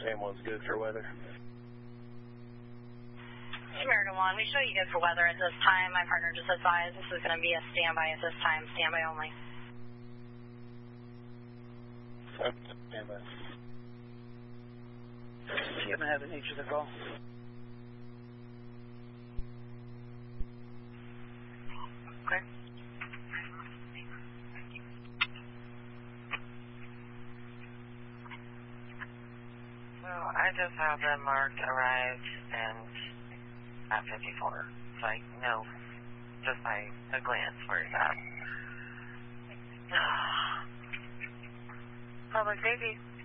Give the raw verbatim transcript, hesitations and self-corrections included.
same one's good for weather. American one, we show you good for weather at this time. My partner just advised this is going to be a standby at this time, standby only. Standby. You haven't had the nature of the call. Okay. So I just have them marked arrived and at fifty-four. So I know just by a glance where it's at. Public safety.